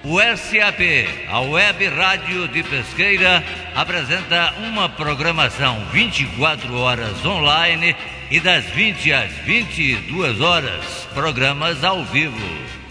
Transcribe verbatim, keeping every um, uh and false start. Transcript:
O S A P, a Web Rádio de Pesqueira, apresenta uma programação vinte e quatro horas online e das vinte às vinte e duas horas, programas ao vivo.